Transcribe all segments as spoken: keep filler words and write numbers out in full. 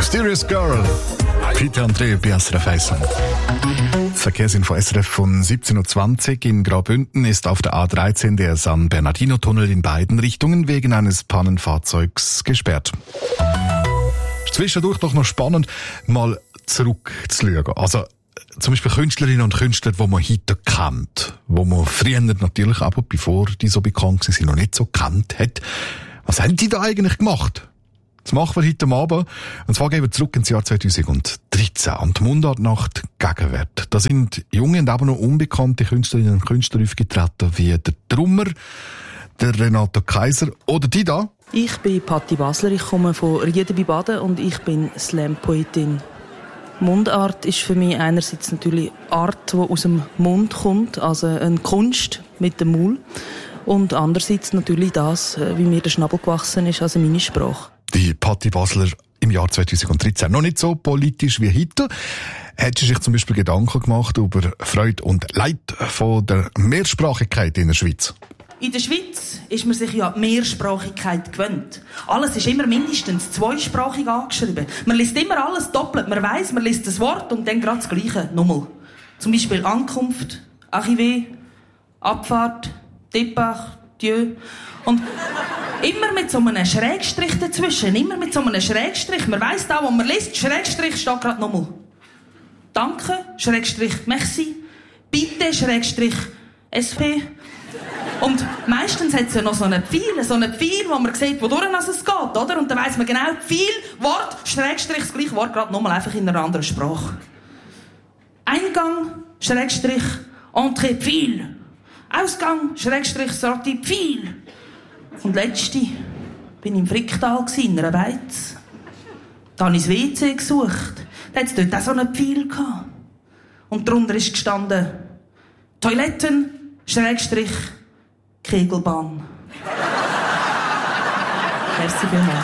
Mysterious Girl. Peter André bei S R F eins. Verkehrsinfo S R F von siebzehn Uhr zwanzig. In Graubünden ist auf der A dreizehn der San Bernardino-Tunnel in beiden Richtungen wegen eines Pannenfahrzeugs gesperrt. Zwischendurch doch noch spannend, mal zurückzuschauen. Also, zum Beispiel Künstlerinnen und Künstler, die man heute kennt, die man früher natürlich, aber bevor die so bekannt sind, noch nicht so kennt hat. Was haben die da eigentlich gemacht? Das machen wir heute Abend. Und zwar gehen wir zurück ins Jahr zweitausenddreizehn an die Mundartnacht Gegenwart. Da sind junge und aber noch unbekannte Künstlerinnen und Künstler aufgetreten, wie der Drummer, der Renato Kaiser oder die da. Ich bin Patti Basler, ich komme von Rieden bei Baden und ich bin Slam-Poetin. Mundart ist für mich einerseits natürlich Art, die aus dem Mund kommt, also eine Kunst mit dem Maul. Und andererseits natürlich das, wie mir der Schnabel gewachsen ist, also meine Sprache. Die Patti Basler im Jahr zweitausenddreizehn. Noch nicht so politisch wie heute. Hat sie sich zum Beispiel Gedanken gemacht über Freude und Leid von der Mehrsprachigkeit in der Schweiz? In der Schweiz ist man sich ja Mehrsprachigkeit gewöhnt. Alles ist immer mindestens zweisprachig angeschrieben. Man liest immer alles doppelt. Man weiss, man liest das Wort und dann gerade das Gleiche. Nochmal. Zum Beispiel Ankunft, Arrivé, Abfahrt, Départ, Dieu. Und immer mit so einem Schrägstrich dazwischen. Immer mit so einem Schrägstrich. Man weiss da, wo man liest, Schrägstrich steht gerade nochmal. Danke, Schrägstrich, merci. Bitte, Schrägstrich, S P. Und meistens hat es ja noch so einen Pfeil, so einen Pfeil, wo man sieht, wodurch es geht, oder? Und dann weiss man genau, Pfeil, Wort, Schrägstrich, das gleiche Wort, gerade nochmal einfach in einer anderen Sprache. Eingang, Schrägstrich, Entrée, Pfeil. Ausgang, Schrägstrich, Sortie, Pfeil. Und letzte, bin ich im Fricktal in einer Beiz. Da habe ich das W C gesucht. Da hat es dort auch so einen Pfeil gehabt. Und darunter ist gestanden, Toiletten, Schrägstrich, Kegelbahn. Merci vielmals.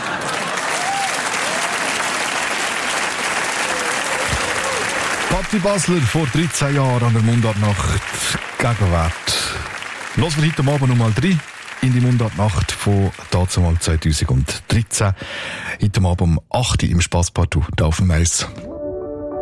Patti Basler vor dreizehn Jahren an der Mundartnacht Gegenwart. Los wir heute Abend nochmal rein in die Mundartnacht von dazumal zweitausenddreizehn. Heute Abend um acht Uhr im Spasspartout auf dem Eis.